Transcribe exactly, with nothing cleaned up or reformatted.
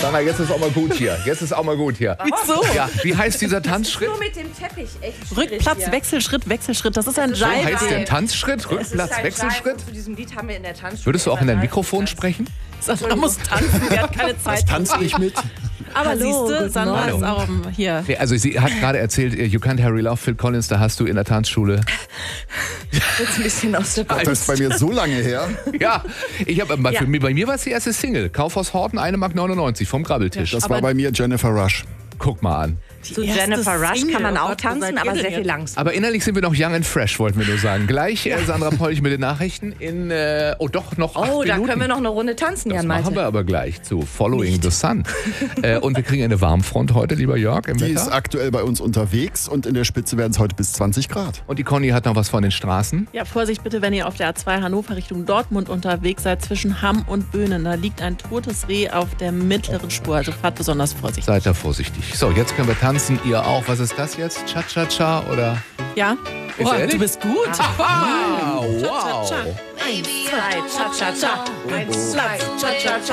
Sandra, jetzt ist auch mal gut hier. Jetzt ist auch mal gut hier. Wieso? Ja, wie heißt dieser Tanzschritt? Nur mit dem Teppich echt schwierig Rückplatz, hier. Wechselschritt, Wechselschritt. Das ist ein So heißt Jive. der Tanzschritt? Es ist Rückplatz, kein Wechselschritt? Jive. Zu diesem Lied haben wir in der Tanzschule. Würdest du auch in dein immer Mikrofon Jive sprechen? Sandra muss tanzen, sie hat keine Zeit. Tanz nicht mit. Aber Hallo, siehst du, guten Sandra Morgen. ist auch um, hier. Nee, also sie hat gerade erzählt, You Can't Harry Love, Phil Collins, da hast du in der Tanzschule. Jetzt ein bisschen aus der Das ist bei mir so lange her. Ja, ich hab, bei, Ja. Für mich, bei mir war es die erste Single. Kaufhaus Horten, eine Mark neunundneunzig vom Grabbeltisch. Das Aber- war bei mir Jennifer Rush. Guck mal an. Zu erste Jennifer Rush Single. kann man Oh auch Gott, wo seid tanzen, ihr aber denn sehr viel jetzt? langsam. Aber innerlich sind wir noch young and fresh, wollten wir nur sagen. Gleich äh, Sandra Polch mit den Nachrichten in, äh, oh doch, noch acht Oh, da Minuten. können wir noch eine Runde tanzen, Das Jan machen Malte. wir aber gleich zu Following the Sun. äh, und wir kriegen eine Warmfront heute, lieber Jörg, im Die ist Wetter. aktuell bei uns unterwegs und in der Spitze werden es heute bis zwanzig Grad. Und die Conny hat noch was von den Straßen. Ja, Vorsicht bitte, wenn ihr auf der A zwei Hannover Richtung Dortmund unterwegs seid, zwischen Hamm und Böhnen. Da liegt ein totes Reh auf der mittleren Spur. Also fahrt besonders vorsichtig. Seid da vorsichtig. So, jetzt können wir tanzen. Ihr auch. Was ist das jetzt? Cha-cha-cha oder? Ja? Ist Oh, ehrlich? du bist gut. Ah, wow. Cha-cha-cha. Eins, zwei, cha, cha, cha. Eins, zwei, cha, cha, cha.